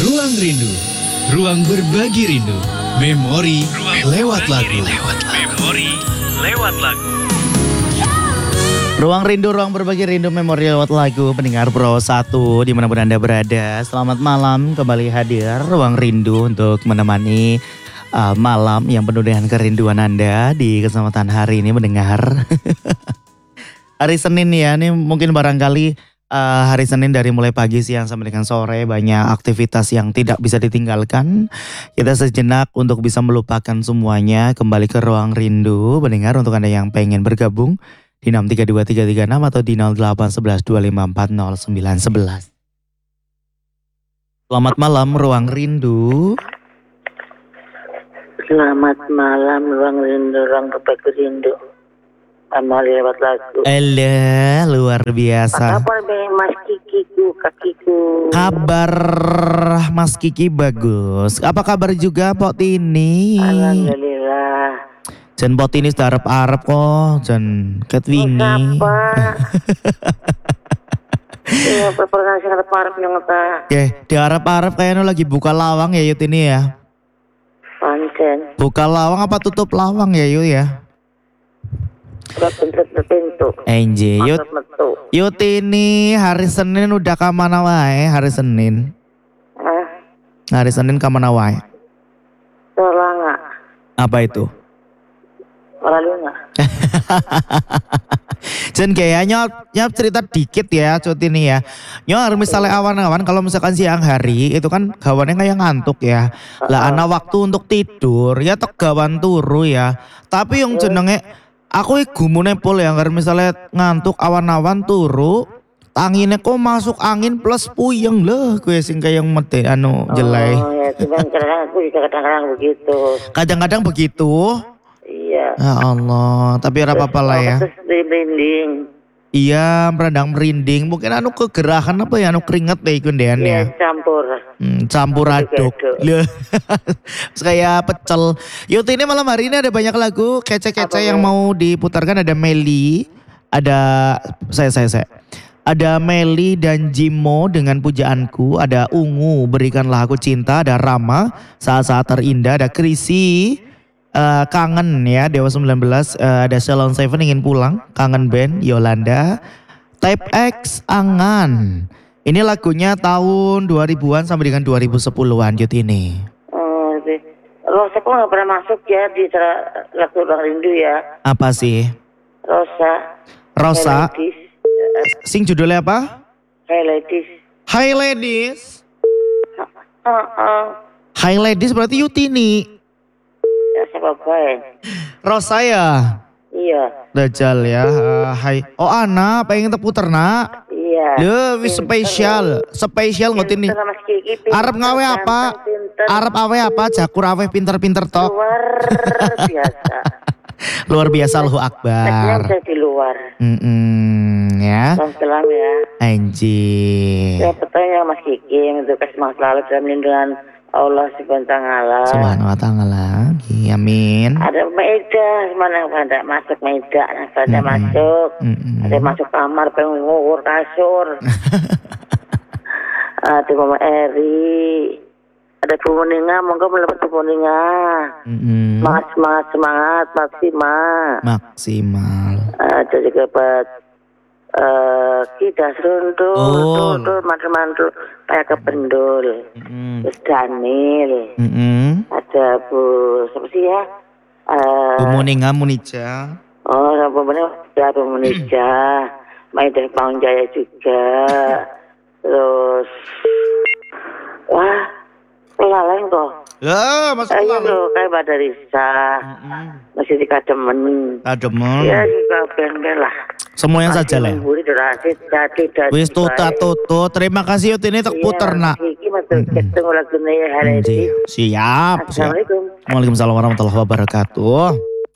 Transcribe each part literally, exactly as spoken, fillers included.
Ruang Rindu, ruang berbagi rindu, memori ruang lewat lagu. Lewat memori lewat lagu. Ruang Rindu, ruang berbagi rindu, memori lewat lagu. Pendengar Pro satu dimanapun Anda berada, selamat malam, kembali hadir Ruang Rindu untuk menemani uh, malam yang penuh dengan kerinduan Anda di kesempatan hari ini mendengar. Hari Senin ya, ini mungkin barangkali Uh, hari Senin dari mulai pagi, siang sampai dengan sore banyak aktivitas yang tidak bisa ditinggalkan. Kita sejenak untuk bisa melupakan semuanya, kembali ke Ruang Rindu. Mendengar untuk Anda yang pengen bergabung di enam tiga dua tiga tiga enam atau di nol delapan satu satu dua lima empat nol sembilan satu satu. Selamat malam Ruang Rindu. Selamat malam Ruang Rindu, ruang berbagi rindu. Amal lewat lagu. Alah, luar biasa. Apa kabar Mas Kikiku, kakiku? Kabar Mas Kiki bagus. Apa kabar juga Pok Tini? Alhamdulillah. Jan Pok Tini sudah arep-arep kok, Jan ketwingi. Siapa? Iya, pernah sing arep-arep yang ngeta. Oke, di arep-arep kayaknya lagi buka lawang ya Yut ini ya. Pancen. Buka lawang apa tutup lawang ya Yut ya? Udah pintu-pintu. Enje, Yut. Yut ini hari Senin udah ke mana wae hari Senin? Eh, Hari Senin ke mana wae? Solanga. Apa itu? Oralunga. Jen kayaknya nyap cerita dikit ya Cut ini ya. Nyor misalnya awan-awan kalau misalkan siang hari itu kan gawannya kayak ngantuk ya. Lah ana waktu untuk tidur ya tek gawan turu ya. Tapi yang jenenge aku gumune pol ya karena misalnya ngantuk awan-awan turu angine kok masuk angin plus puyeng loh gue sing kayak mete anu jelai. Oh ya, cuman kadang aku juga kadang-kadang begitu. Kadang-kadang begitu. Iya. Ya Allah, tapi ora apa-apa lah ya. Terus merinding. Iya, meradang merinding. Mungkin anu kegerahan apa ya, anu keringet deh ikut dean ya. Iya, campur. Hmm, campur aduk. Loh. Kayak pecel. Yut ini malam hari ini ada banyak lagu kece-kece yang mau diputarkan. Ada Meli, ada saya saya saya. Ada Meli dan Jimo dengan Pujaanku, ada Ungu Berikanlah Aku Cinta, ada Rama Saat-saat Terindah, ada Krisi uh, Kangen ya Dewa sembilan belas, uh, ada Salon Seven Ingin Pulang, Kangen Band, Yolanda, Type X, Angan. Ini lagunya tahun dua ribuan sampai dengan dua ribu sepuluhan Yut ini. Oh, sih. Rosa kok gak pernah masuk ya di lagu Ruang Rindu ya? Apa sih? Rosa. Rosa. Hey Ladies. Sing judulnya apa? Hey Ladies. Hi Ladies. Oh, oh. Hi Ladies berarti Yut ini. Ya siapa baik? Rosa ya? Iya. Dajjal ya. Uh, hai. Oh Ana pengen terputer nak. Iya. Lebih spesial. Spesial ngot ini. Arab ngawe apa? Arab awe apa? Jakur awe pinter-pinter tok. Luar biasa. Luar biasa Allahu Akbar. Saya di luar. Mm-mm, ya. Salam ya. Anjir. Ya pertanyaan Mas Kiki untuk kasih selalu dalam lindungan Allah Subhanahu wa taala. Subhanahu wa taala lagi. Amin. Ada Maida, mana pada masuk Maida, pada Mm-mm. masuk. Mm-mm. Ada masuk kamar pengen ngukur kasur. Ada Mama Eri. Ada Puninga, monggo melepas Puninga. Mm-mm. Semangat, semangat, semangat, maksimal. Maksimal. Ada juga buat eh kita serundul, Oh. serundul, mantul-mantul, kayak kependul. Mm-mm. Terus Daniel. Mm-mm. Ada Bu, siapa sih ya? Eh, Bu Muninga Munija. oh, apa benar? Ada Bu Munija. Main dari Bangun Jaya juga. Terus, wah, kelalen kok. Ya, masuk Ayo lalu. lo, kayak Mbak Darisa. Masih di Kademen. Ademen. Ya juga band-band lah. Semuanya saja lah. Buri durasi, dati, dati. Wis tuta tutu. Terima kasih Yut ini tak puter nak. Iki masuk ketemu lagu nih hari ini. Anjir. Siap, siap. Assalamualaikum. Waalaikumsalam warahmatullahi wabarakatuh.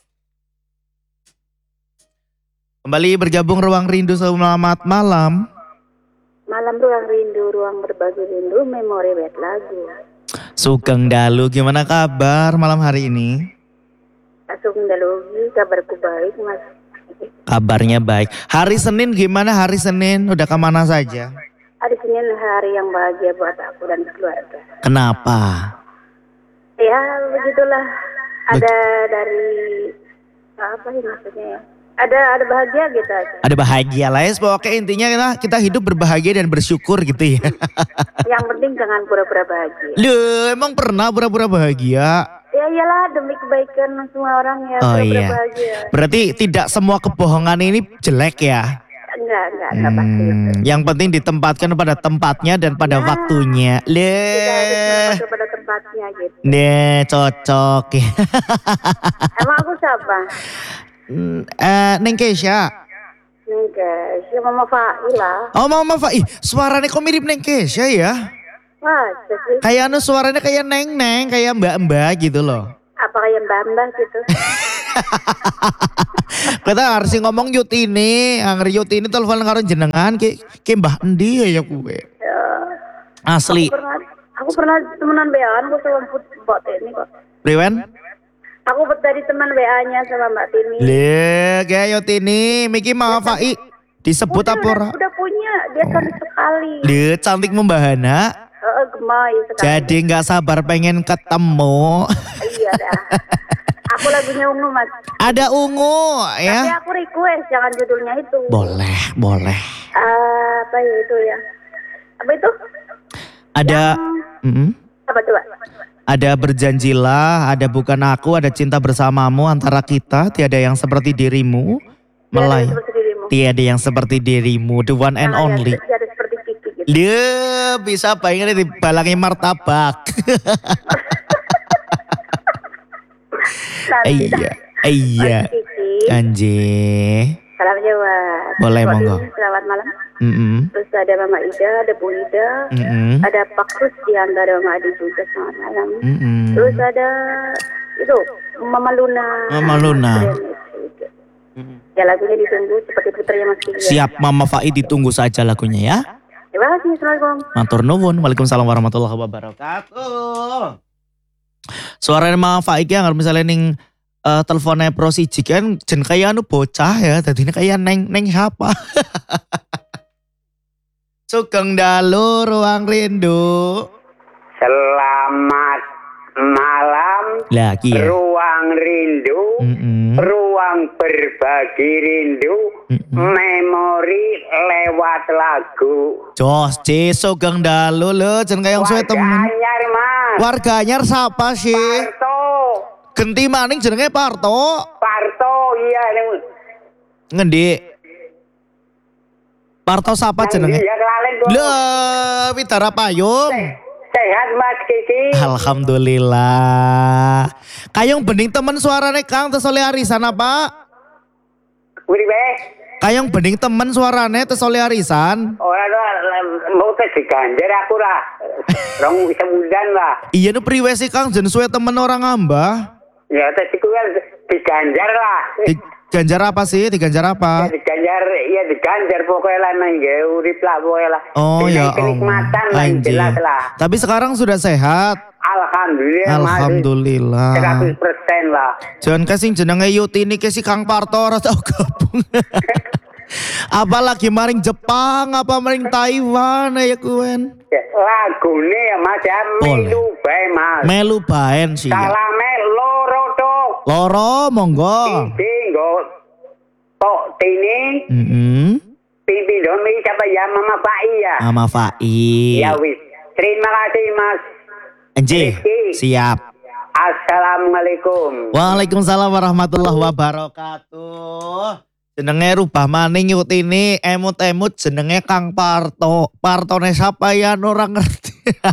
Kembali bergabung Ruang Rindu, selamat malam. Malam Ruang Rindu, ruang berbagi rindu, memori wet lagu. Sugeng Dalu, gimana kabar malam hari ini? Sugeng Dalu, kabarku baik mas. Kabarnya baik. Hari Senin gimana hari Senin? Udah kemana saja? Hari Senin hari yang bahagia buat aku dan keluarga. Kenapa? Ya begitulah. Ada dari apa sih maksudnya ya? Ada ada bahagia gitu. Ada bahagia lah ya. Pokoknya intinya kita, kita hidup berbahagia dan bersyukur gitu ya. Yang penting jangan pura-pura bahagia. Loh, emang pernah pura-pura bahagia? Ya iyalah demi kebaikan semua orang ya. Oh pura-pura iya. bahagia. Berarti tidak semua kebohongan ini jelek ya? Enggak, enggak, enggak pasti itu. Hmm, yang penting ditempatkan pada tempatnya dan pada Ya. waktunya. Kita harus Le, menempatkan pada tempatnya gitu. ne cocok ya. Emang aku siapa? Hmm, eh, Neng Kesha. Nih guys, ya Mama Faila. Oh Mama Fa, ih suaranya kok mirip Neng Kesha ya? Wah, jadi Kayak anu suaranya kayak Neng Neng, kayak Mbak Mbak gitu loh. apa kayak Mbak gitu? Kita harus ngomong Yutini, angger Yutini telepon karo jenengan ki ki Mbah endi ya kowe. Ya, Asli. pernah, aku pernah temenan B A-an aku sama Mbak Tini kok. Priwen? Aku tadi teman W A-nya sama Mbak Tini. Le, kayak Yutini, Miki mau Fai disebut Udah, apa udah, ora? udah punya, dia cantik sekali. Le, cantik membahana. Heeh, gemoy sekali. Jadi nggak sabar pengen ketemu. Iya dah. Aku lagunya ungu mas. Ada ungu Tapi ya? aku request jangan judulnya itu. Boleh, boleh. Ah, apa ya itu ya? Apa itu? Ada, Mm-mm. Apa coba? ada berjanjilah, ada bukan aku, ada cinta bersamamu antara kita, tiada yang seperti dirimu, Dia ada melay. seperti dirimu. Tiada yang seperti dirimu, the one and Jangan ya, only. dia ada seperti Kiki gitu. Dia bisa pengen di balangi martabak. Nanti Iya, iya. Mas Kiki, Anjir. salam Jawa. Boleh, Buat monggo. ini, selamat malam. Mm-mm. Terus ada Mama Ida, ada Bu Ida, Mm-mm. ada Pak Rusdianta, ada Mama Adi juga selamat malam. Mm-mm. Terus ada itu Mama Luna. Mama Luna. Ya lagunya ditunggu seperti putranya Mas Kiki. Siap Mama Fai, ditunggu saja lagunya ya. Terima kasih, Assalamualaikum. Matur nuwun. Waalaikumsalam warahmatullahi wabarakatuh. Suaranya Mama Fai ki anggar misalnya ning eh, teleponnya Pro siji kan jen kayak anu bocah ya, tadinya kayak neng neng siapa? Sugeng dalu ruang rindu. Selamat malam, Lagi ya. ruang rindu, Mm-mm. ruang berbagi rindu, Mm-mm. memori lewat lagu. Jos, C sugeng dalu lo jen kayak suwe temen. Anyar mas, Warganya siapa sih? Parto, Genti maning jenenge Parto. Parto iya yang Ngendi? Parto siapa jenenge? dia kelalen kok. Lah, Widara Payung. Sehat mas Kiki. Alhamdulillah. Kayong bening temen suarane Kang tesole arisan apa? Uribe, Kayong bening temen suarane tesole arisan. orang mau tes diganjar aku lah, rong sebulan lah. Iya nu priwe sih Kang jen suwe temen orang ngambah. Ya tes itu kan diganjar lah. Diganjar apa sih? Diganjar Ya apa? diganjar, ya diganjar pokoknya lah nang nggih urip lah pokoknya lah. Oh Dengan ya kenikmatan Allah. lah yang Anjir. jelas lah. Tapi sekarang sudah sehat. Alhamdulillah. Alhamdulillah. seratus persen lah. Jangan kasih jenenge Yutini ke si Kang Parto ora tau gabung. Apalagi maring Jepang, apa maring Taiwan ya kuen. Ya, lagune ya Mas ya Boleh. melu bae Mas. Melu baen sih ya. Salame loro tok. Loro monggo. Iki nggo tok tini Mm-mm. pipi domi siapa ya Mama Pai ya. Mama Fai. Ya wis. Terima kasih Mas. Anjir, siap. Assalamualaikum. Waalaikumsalam warahmatullahi wabarakatuh. Jenenge rubah maning Yutini, emut-emut jenenge Kang Parto. Partone siapa ya anu ora ngerti.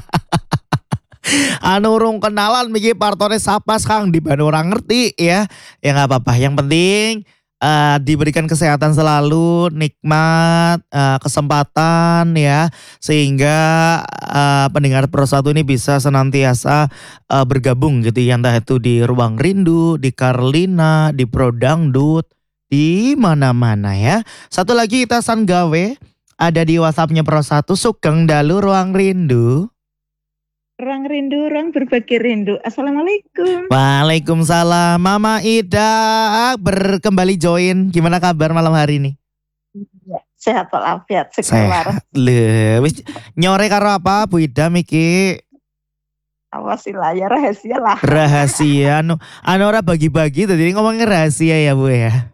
Anu urung kenalan miki partone sapa Kang di Bandung ora ngerti ya. Ya enggak apa-apa, yang penting eh, diberikan kesehatan selalu, nikmat, eh, kesempatan ya, sehingga eh, pendengar Pro satu ini bisa senantiasa eh, bergabung gitu ya, entah itu di Ruang Rindu, di Karlina, di Pro Dangdut, di mana-mana ya. Satu lagi kita Sanggawe ada di WhatsAppnya Pro satu, Sugeng dalu Ruang Rindu. Ruang rindu, ruang berbagi rindu. Assalamualaikum. Waalaikumsalam. Mama Ida berkembali join. Gimana kabar malam hari ini? sehat walafiat segala waras. Sehat. Le, wis nyore karo apa Bu Idam iki? Awas lah ya rahasia lah. Rahasia anu anu ora bagi-bagi tadi ngomongnya rahasia ya Bu ya.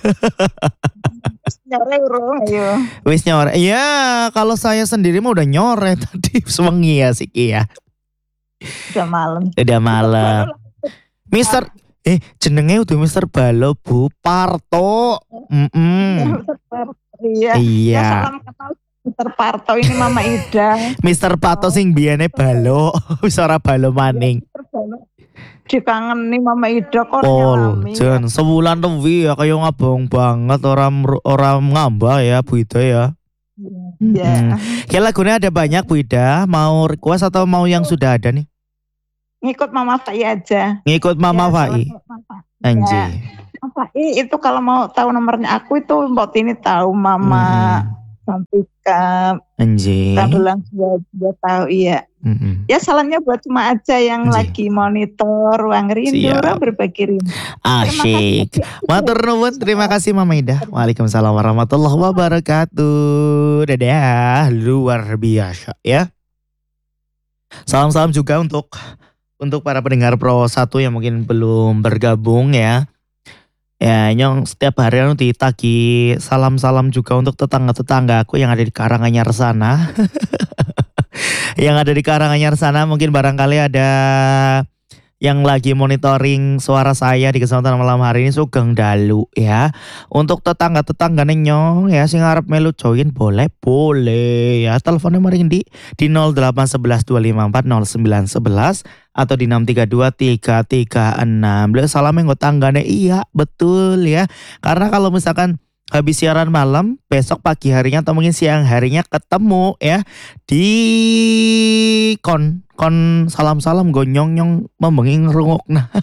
Nyore urung ayo. Wis nyore. Ya, kalau saya sendiri mah udah nyore tadi sewengi ya sih ya. Udah malam. Udah malam. Mister eh jenenge udah Mister Balo Bu Parto. Mm-mm. Iya. Iya. Ya, salam kenal Mister Parto ini Mama Ida. Mister Pato sing biyane balo, wis ora balo maning. Dikangeni Mama Ida kok Pol, nyalami. jen sebulan lebih ya kayak ngabong banget orang orang ngambah ya Bu Ida ya. Iya. Ya lagunya ada banyak Bu Ida, mau request atau mau yang sudah ada nih? Ngikut Mama Fai aja. Ngikut Mama Ya, Fai. sama Mama. Anjir. Mama Fai itu kalau mau tahu nomornya aku itu Mbak Tini tahu Mama Santika. Anjir. Kadulang sudah, sudah tahu iya. Mm-mm. Ya salamnya buat cuma aja yang Anjir. lagi monitor Ruang Rindu, Siap. orang berbagi rindu. Asyik. Matur nuwun, terima kasih Mama Ida. Waalaikumsalam warahmatullahi wabarakatuh. Dadah, luar biasa ya. Salam-salam juga untuk untuk para pendengar Pro satu yang mungkin belum bergabung ya. Ya, nyong setiap hari anu ditagi salam-salam juga untuk tetangga-tetangga aku yang ada di Karanganyar sana. Yang ada di Karanganyar sana mungkin barangkali ada yang lagi monitoring suara saya di kesempatan malam hari ini Sugeng Dalu ya. Untuk tetangga-tetangga nyong ya sing arep melu join boleh boleh ya. Teleponnya mari di di nol delapan satu satu dua lima empat nol sembilan satu satu atau di enam tiga dua tiga tiga enam. Beliau salamnya nggo tanggane iya betul ya. Karena kalau misalkan habis siaran malam, besok pagi harinya atau mungkin siang harinya ketemu ya di kon kon salam-salam gonyong-nyong membengi ngerungok nah.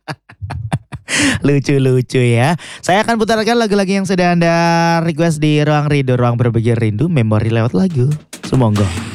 Lucu-lucu ya. Saya akan putarkan lagu-lagu yang sudah Anda request di Ruang Rindu, Ruang Berbagi Rindu, memori lewat lagu. Semoga.